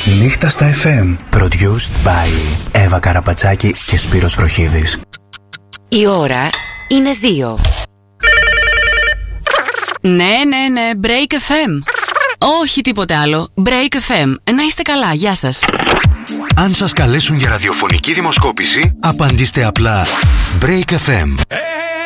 Νύχτα στα FM. Produced by Εύα Καραπατσάκη και Σπύρος Βροχίδης. Η ώρα είναι 2. Ναι, Break FM. Όχι τίποτε άλλο. Break FM. Να είστε καλά, γεια σας. Αν σας καλέσουν για ραδιοφωνική δημοσκόπηση, απαντήστε απλά Break FM.